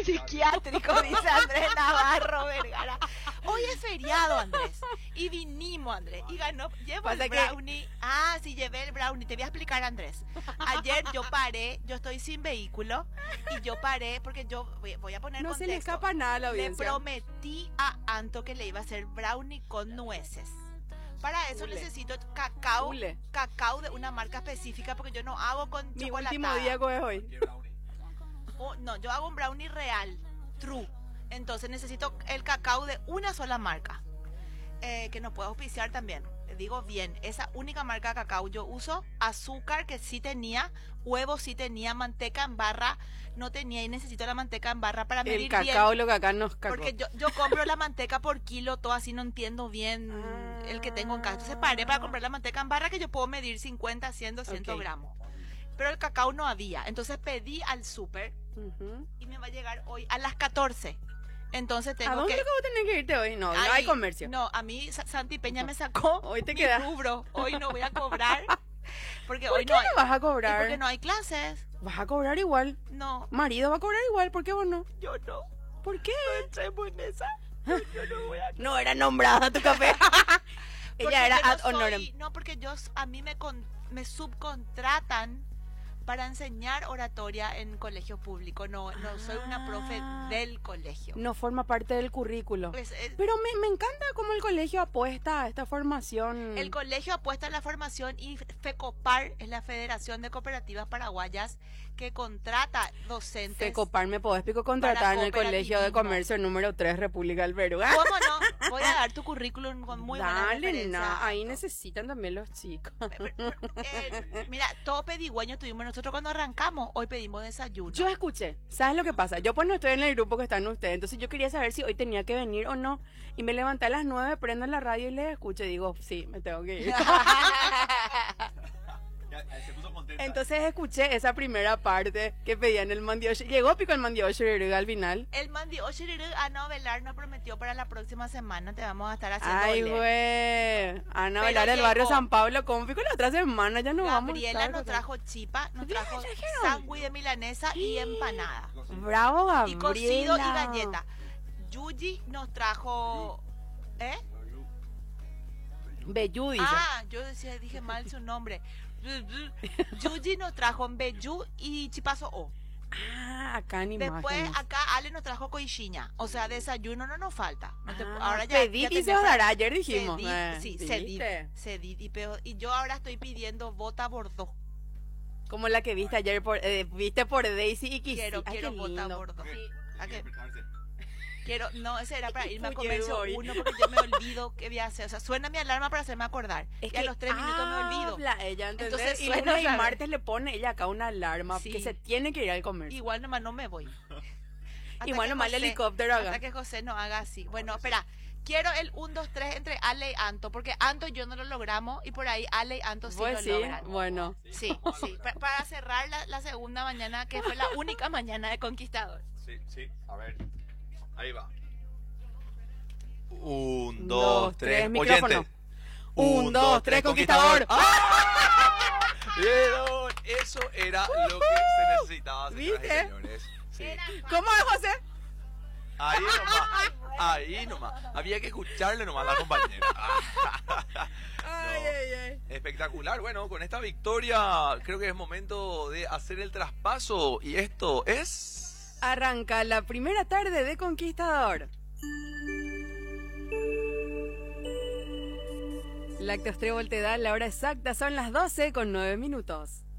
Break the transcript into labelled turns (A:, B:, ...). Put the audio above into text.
A: psiquiátrico, dice Andrés Navarro Vergara. Hoy es feriado, Andrés. Y vinimos, Andrés. Y ganó, llevo el brownie. Ah, sí, llevé el brownie. Te voy a explicar, Andrés. Ayer yo paré, yo estoy sin vehículo. Y yo paré porque yo voy a poner
B: No
A: contexto.
B: se le escapa nada a la
A: Le
B: audiencia.
A: prometí a Anto que le iba a hacer brownie con nueces. Para eso necesito cacao de una marca específica porque yo no hago con
B: Mi
A: chocolatada.
B: último día es hoy.
A: No, yo hago un brownie real, true. Entonces necesito el cacao de una sola marca, que nos puede auspiciar también. Digo bien, esa única marca de cacao. Yo uso azúcar que sí tenía, huevos sí tenía, manteca en barra no tenía y necesito la manteca en barra para medir bien.
B: El cacao, lo que acá nos cacó.
A: Porque yo compro la manteca por kilo, todo así, no entiendo bien el que tengo en casa. Entonces paré para comprar la manteca en barra que yo puedo medir 50, 100, 200 gramos. Pero el cacao no había. Entonces pedí al súper y me va a llegar hoy a las 14. Entonces tengo
B: ¿A dónde
A: que...
B: vos tenés que irte hoy? No, no hay comercio.
A: No, a mí Santi Peña me sacó
B: Hoy te
A: mi
B: quedas.
A: rubro. Hoy no voy a cobrar. Porque
B: ¿Por
A: hoy
B: qué
A: no hay...
B: no vas a cobrar?
A: Porque no hay clases.
B: Vas a cobrar igual.
A: No,
B: Marido va a cobrar igual, ¿por qué vos no?
A: yo no.
B: ¿Por qué?
A: No entremos en esa. Yo no voy a...
B: No era nombrada tu café.
A: Porque
B: Ella era
A: yo no
B: ad honorem.
A: No, porque a mí me subcontratan para enseñar oratoria en colegio público. No soy una profe del colegio.
B: No forma parte del currículo. Pero me encanta cómo el colegio apuesta a esta formación.
A: El colegio apuesta en la formación y FECOPAR es la Federación de Cooperativas Paraguayas que contrata docentes.
B: FECOPAR me podés contratar en el Colegio de Comercio número 3, República del Perú.
A: ¿Cómo no? Voy a dar tu currículum con muy buena referencia.
B: Dale, ahí necesitan también los chicos.
A: Mira, todo pedigüeño tuvimos nosotros cuando arrancamos. Hoy pedimos desayuno.
B: Yo escuché, ¿sabes lo que pasa? Yo pues no estoy en el grupo que están ustedes, entonces yo quería saber si hoy tenía que venir o no. Y me levanté a las 9, prendo la radio y les escucho y digo, sí, me tengo que ir. Entonces escuché esa primera parte que pedían el mandioche. Llegó pico el mandioche al final.
A: El mandioche Ana Velar nos prometió para la próxima semana te vamos a estar haciendo.
B: Ay, güey. Ana Velar del barrio San Pablo, ¿cómo pico la otra semana? Ya no vamos a estar.
A: Gabriela nos trajo chipa, nos trajo sándwich de milanesa y empanada.
B: Bravo, Gabriela.
A: Y cocido y galleta. Yuji nos trajo...
B: Bellú, dice.
A: Ah, yo dije mal su nombre. Yuji nos trajo en Bellú y chipazo O.
B: Ah, acá ni
A: Después
B: más.
A: acá Ale nos trajo coichiña. O sea, desayuno no nos falta.
B: Ahora ya Cedit y se dará, ayer dijimos.
A: Sí, Cedit. Y yo ahora estoy pidiendo bota Bordeaux.
B: Como la que viste ayer viste por Daisy y Kissy.
A: Quiero bota Bordeaux. No, ese era para irme a comercio uno porque yo me olvido qué voy a hacer. O sea, suena mi alarma para hacerme acordar. Y a los 3 minutos me olvido.
B: Ella,
A: entonces
B: y lunes y martes le pone ella acá una alarma que se tiene que ir al comercio.
A: Igual nomás no me voy.
B: Igual nomás el helicóptero haga.
A: Hasta que José no haga así. Bueno, espera. Quiero el 1, 2, 3 entre Ale y Anto, porque Anto y yo no lo logramos y por ahí Ale y Anto sí lo logran.
B: Bueno.
A: Sí. Para cerrar la segunda mañana, que fue la única mañana de Conquistador.
C: Sí. A ver. Ahí va. 1, 2, 3.
B: Oyente. 1, 2, 3, Conquistador.
C: ¿Vieron? Eso era lo que se necesitaba, señoras y señores. Sí.
B: ¿Cómo es, José?
C: Ahí nomás. Había que escucharle nomás a la compañera.
B: Ay.
C: Espectacular. Bueno, con esta victoria creo que es momento de hacer el traspaso. Y esto es...
B: Arranca la primera tarde de Conquistador. Lácteos Trébol te da la hora exacta, son las 12:09.